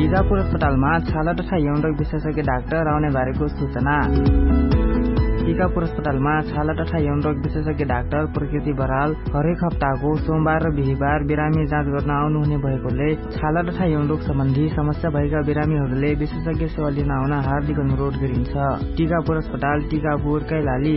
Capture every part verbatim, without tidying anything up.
टिकापुर अस्पतालमा छाला तथा यौन रोग विशेषज्ञ डाक्टर आउने बारेको सूचना। टिकापुर अस्पतालमा छाला तथा यौन रोग विशेषज्ञ डाक्टर प्रकृति बराल हरेक हप्ताको सोमबार र बिहीबार बिरामी जाँच गर्न आउनुहुने भएकोले छाला तथा यौन रोग सम्बन्धी समस्या भएका बिरामीहरूले विशेषज्ञ सेवा लिन आउन हार्दिक अनुरोध गरिन्छ। टिकापुर अस्पताल, टिकापुर, कैलाली।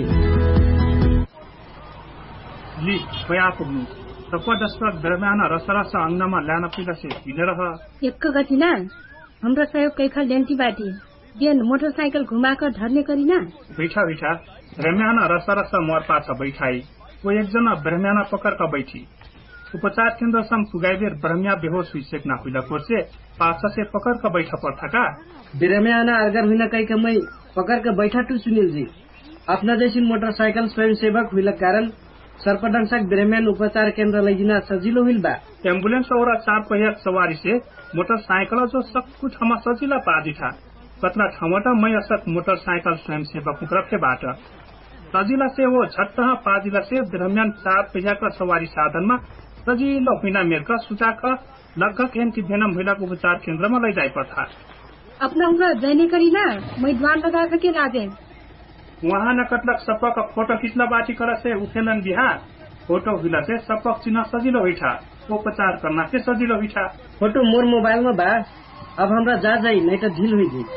ली खोया पुग्नु तपदस्पक दरम्यान रसरस अंगमा ल्यान पिलसे हिँडेर एक गतिना हाम्रो सहयोग कैखल डेन्टी बाटी देन मोटरसाइकल घुमाकर धर्ने करिना बैठा बैठा ब्रह्म्यान रसरस मोर पाछ बैठाई वो एकजना ब्रह्म्याना पकड़ का बैठी उपचार केन्द्र सम पुगाइबेर ब्रह्म्या बेहोश हुई सेकना हुइला कोर्से पाछ से पकड़ का बैठा पड़ता का ब्रह्म्याना अगर हुइना कई कमई पकड़ का बैठा टू सुनील जी अपना जैसी मोटरसाइकल स्वयं सेवक हुइला कारण सर्पदंशक ब्रह्म्यान उपचार केन्द्र लैजिना सजिलो हुइल बा। एम्बुलेंस और चार पहिया सवारी से मोटरसाइकल जो सब कुछ हम सजिला पादी था कतना ठाउँबाट मै असक मोटरसाइकल स्वयं सेवक रखेबाट सजिला से वो झट्ट पादिला से ब्रह्म्यान चार पहियाका सवारी साधनमा सजिलो हुइना मेरका सुचाक लगभग एन्टी भेनम हुइलाको उपचार केन्द्रमा लैजाइ पर्था। अपना उनका जैने करीना मै द्वार लगाकर के लागे वहाँ न कटलक सपक फोटो खिच्न बाटी कर से उठेलन बिहार फोटो हुइला से सपक चिन्ह सजिलो हुइठा उपचार करना से सजिलो हुइठा। फोटो मोर मोबाइल में बा अब हमरा जा जाई नहीं तो ढील हुई गई।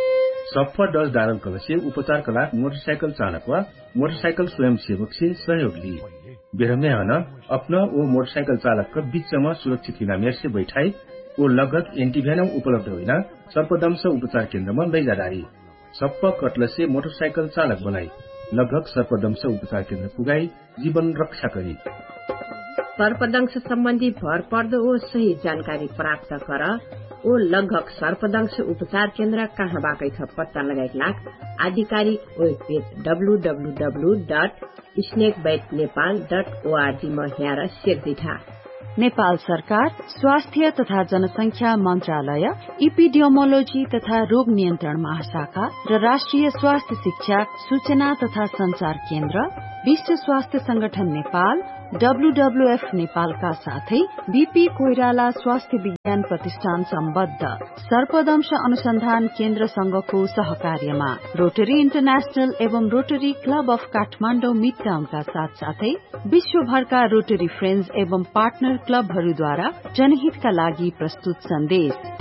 सफा डज धारण कर से उपचार कला मोटरसाइकिल चालक व मोटरसाइकिल स्वयं सेवक से सहयोग ली बेरमे हन अपना वो मोटरसाइकिल चालक का बीच में सुरक्षित हिनामेर से बैठाई वो लगभग एंटीवेनम उपलब्ध हुइना सर्पदंश उपचार केन्द्र में लैजा डारी सप्प कटल से मोटरसाइकिल चालक बनाई लगभग सर्पदंश उपचार केन्द्र पुगाई जीवन रक्षा करी। सर्पदंश सम्बन्धी भर पर्दो ओ सही जानकारी प्राप्त कर ओ लगभग सर्पदंश उपचार केन्द्र कहाँ बाकै छ पत्ता लगाई लाख आधिकारिक web page W W W dot snake bite Nepal dot ORG में हेर सेक दिठा। नेपाल सरकार स्वास्थ्य तथा जनसंख्या मन्त्रालय इपिडियोमोलोजी तथा रोग नियन्त्रण महाशाखा र राष्ट्रिय स्वास्थ्य शिक्षा सूचना तथा संचार केन्द्र विश्व स्वास्थ्य संगठन नेपाल डब्लूडब्लूएफ नेपालका साथै बीपी कोइराला स्वास्थ्य विज्ञान प्रतिष्ठान सम्बद्ध सर्पदंश अनुसन्धान केन्द्र संघको सहकार्यमा रोटरी इन्टरनेशनल एवं rotary club of Kathmandu mid टाउनका साथ साथै विश्वभरका रोटरी फ्रेन्ड्स एवं पार्टनर क्लबहरूद्वारा जनहितका लागि प्रस्तुत सन्देश।